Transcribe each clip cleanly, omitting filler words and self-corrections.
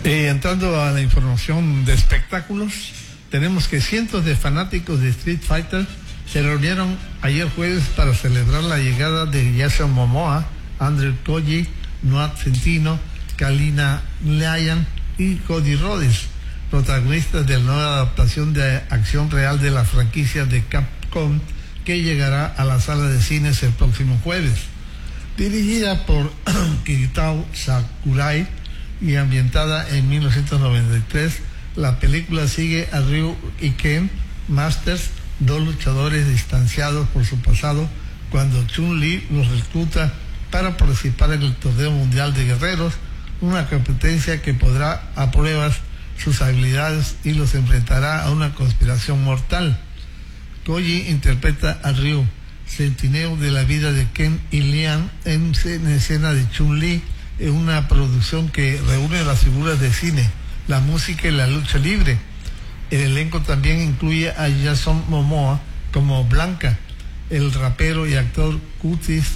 Entrando a la información de espectáculos, tenemos que cientos de fanáticos de Street Fighter se reunieron ayer jueves para celebrar la llegada de Jason Momoa, Andrew Koji, Noah Centineo, Kalina Lyon y Cody Rhodes, protagonistas de la nueva adaptación de acción real de la franquicia de Capcom que llegará a la sala de cines el próximo jueves. Dirigida por Kiritao Sakurai y ambientada en 1993, la película sigue a Ryu y Ken Masters, dos luchadores distanciados por su pasado, cuando Chun-Li los recluta para participar en el Torneo Mundial de Guerreros, una competencia que pondrá a pruebas sus habilidades y los enfrentará a una conspiración mortal. Koji interpreta a Ryu, centineo de la vida de Ken y Lian en escena de Chun-Li, en una producción que reúne las figuras de cine, la música y la lucha libre. El elenco también incluye a Jason Momoa como Blanca, el rapero y actor Curtis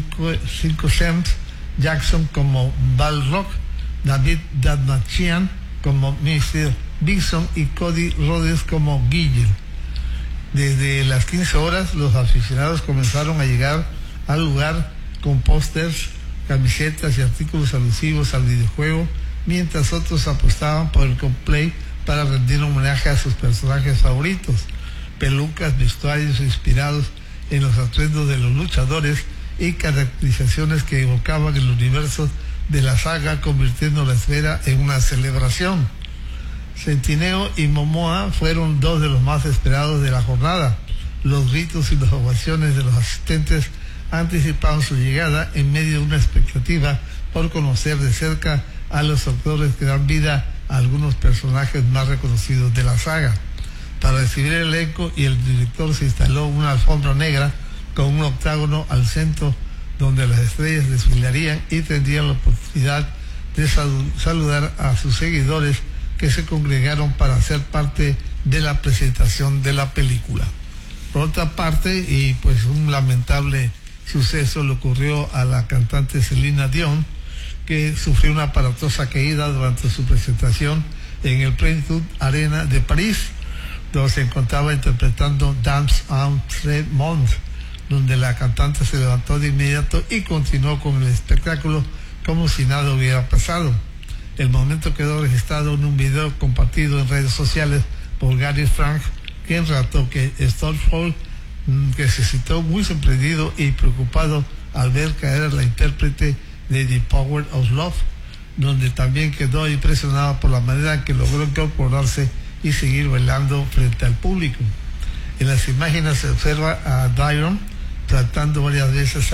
5 Cent Jackson como Balrog, David Dadmachian como Mr. Bison y Cody Rhodes como Guille. Desde las 15 horas los aficionados comenzaron a llegar al lugar con pósters, camisetas y artículos alusivos al videojuego, mientras otros apostaban por el cosplay para rendir homenaje a sus personajes favoritos. Pelucas, vestuarios inspirados en los atuendos de los luchadores y caracterizaciones que evocaban el universo de la saga, convirtiendo la esfera en una celebración. Centineo y Momoa fueron dos de los más esperados de la jornada. Los gritos y las ovaciones de los asistentes anticiparon su llegada en medio de una expectativa por conocer de cerca a los actores que dan vida a algunos personajes más reconocidos de la saga. Para recibir el elenco y el director se instaló una alfombra negra con un octágono al centro donde las estrellas desfilarían y tendrían la oportunidad de saludar a sus seguidores que se congregaron para ser parte de la presentación de la película. Por otra parte, y pues un lamentable suceso le ocurrió a la cantante Celine Dion, que sufrió una aparatosa caída durante su presentación en el Plenitude Arena de París, donde se encontraba interpretando Dance Entre Monde, donde la cantante se levantó de inmediato y continuó con el espectáculo como si nada hubiera pasado. El momento quedó registrado en un video compartido en redes sociales por Gary Frank, quien relató que Stoffel, que se sintió muy sorprendido y preocupado al ver caer a la intérprete de The Power of Love, donde también quedó impresionado por la manera en que logró incorporarse y seguir bailando frente al público. En las imágenes se observa a Dion tratando varias veces a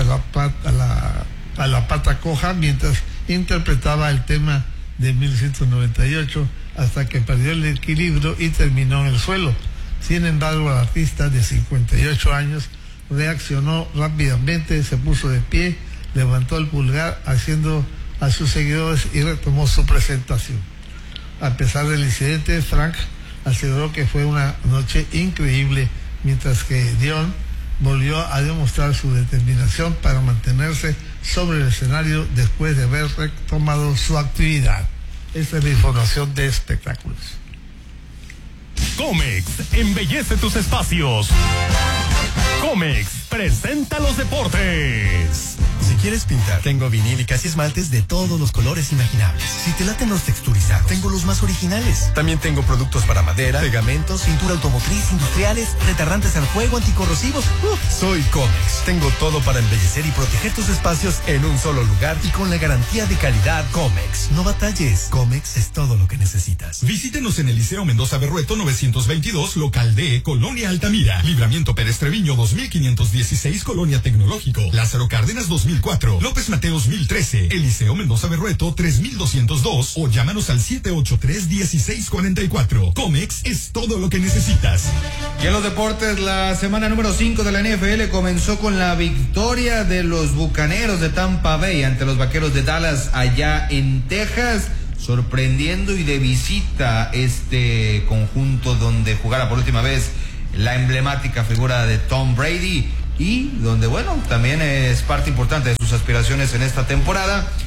la pata coja mientras interpretaba el tema de 1998 hasta que perdió el equilibrio y terminó en el suelo. Sin embargo, el artista de 58 años reaccionó rápidamente, se puso de pie, levantó el pulgar haciendo a sus seguidores y retomó su presentación. A pesar del incidente, Frank aseguró que fue una noche increíble, mientras que Dion volvió a demostrar su determinación para mantenerse sobre el escenario después de haber retomado su actividad. Esta es la información de espectáculos. Comex embellece tus espacios. Comex presenta los deportes. Si quieres pintar, tengo vinílicas y esmaltes de todos los colores imaginables. Si te laten los texturizados, tengo los más originales. También tengo productos para madera, pegamentos, pintura automotriz, industriales, retardantes al fuego, anticorrosivos. Soy Comex. Tengo todo para embellecer y proteger tus espacios en un solo lugar y con la garantía de calidad Comex. No batalles. Comex es todo lo que necesitas. Visítenos en el Liceo Mendoza Berrueto 922, local D, Colonia Altamira. Libramiento Pérez Treviño 2516, Colonia Tecnológico. Lázaro Cárdenas 2004. López Mateos 1013. Eliseo Mendoza Berrueto 3202. O llámanos al 783-1644. Comex es todo lo que necesitas. Y en los deportes, la semana número 5 de la NFL comenzó con la victoria de los Bucaneros de Tampa Bay ante los Vaqueros de Dallas allá en Texas, sorprendiendo y de visita este conjunto donde jugara por última vez la emblemática figura de Tom Brady, y donde, bueno, también es parte importante de sus aspiraciones en esta temporada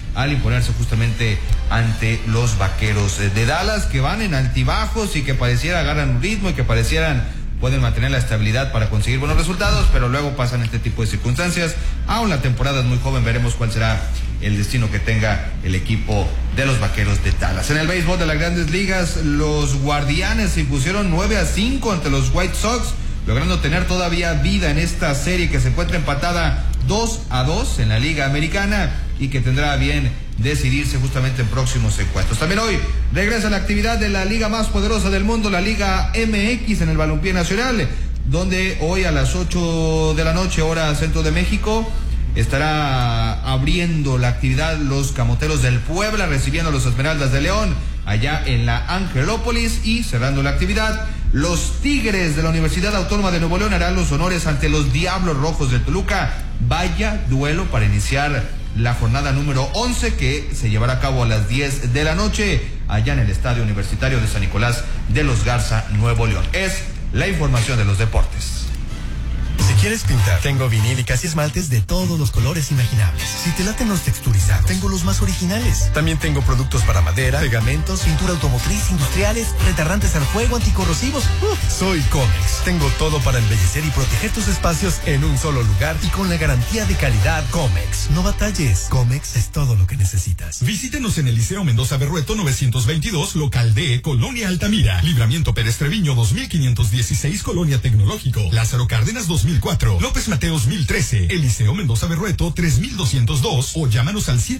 al imponerse justamente ante los Vaqueros de Dallas, que van en altibajos y que pareciera agarran un ritmo y que pueden mantener la estabilidad para conseguir buenos resultados, pero luego pasan este tipo de circunstancias. Aún la temporada es muy joven, veremos cuál será el destino que tenga el equipo de los Vaqueros de Dallas. En el béisbol de las Grandes Ligas, los Guardianes se impusieron 9-5 ante los White Sox, logrando tener todavía vida en esta serie que se encuentra empatada 2-2 en la Liga Americana y que tendrá bien decidirse justamente en próximos encuentros. También hoy regresa la actividad de la liga más poderosa del mundo, la Liga MX en el balompié nacional, donde hoy a las 8 de la noche, hora centro de México, estará abriendo la actividad los Camoteros del Puebla, recibiendo a los Esmeraldas de León allá en la Angelópolis, y cerrando la actividad, los Tigres de la Universidad Autónoma de Nuevo León harán los honores ante los Diablos Rojos de Toluca. Vaya duelo para iniciar la jornada número 11, que se llevará a cabo a las 10 de la noche allá en el Estadio Universitario de San Nicolás de los Garza, Nuevo León. Es la información de los deportes. Si quieres pintar, tengo vinílicas y esmaltes de todos los colores imaginables. Si te laten los texturizados, tengo los más originales. También tengo productos para madera, pegamentos, pintura automotriz, industriales, retardantes al fuego, anticorrosivos. Soy Comex. Tengo todo para embellecer y proteger tus espacios en un solo lugar y con la garantía de calidad Comex. No batalles. Comex es todo lo que necesitas. Visítenos en el Liceo Mendoza Berrueto 922, local D, Colonia Altamira. Libramiento Pérez Treviño 2516, Colonia Tecnológico. Lázaro Cárdenas 2004. López Mateos 1013. Eliseo Mendoza Berrueto 3202. O llámanos al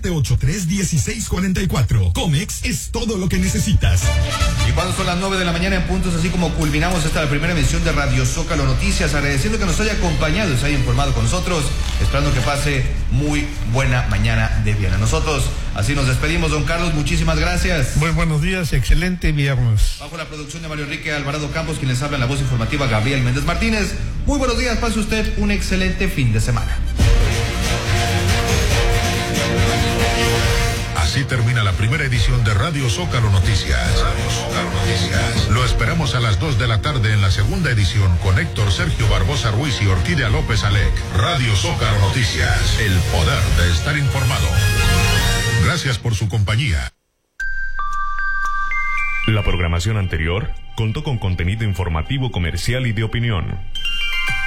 783-1644. Comex es todo lo que necesitas. Y cuando son las 9 de la mañana en puntos, así como culminamos esta la primera emisión de Radio Zócalo Noticias, agradeciendo que nos haya acompañado y se haya informado con nosotros, esperando que pase muy buena mañana de viernes. Nosotros así nos despedimos, don Carlos, muchísimas gracias. Muy buenos días, excelente viernes. Bajo la producción de Mario Enrique Alvarado Campos, quien les habla en la voz informativa, Gabriel Méndez Martínez. Muy buenos días, pase usted un excelente fin de semana. Así termina la primera edición de Radio Zócalo Noticias. Radio Zócalo Noticias. Lo esperamos a las 2 de la tarde en la segunda edición con Héctor Sergio Barbosa Ruiz y Orquídea López Alec. Radio Zócalo Noticias. El poder de estar informado. Gracias por su compañía. La programación anterior contó con contenido informativo, comercial y de opinión.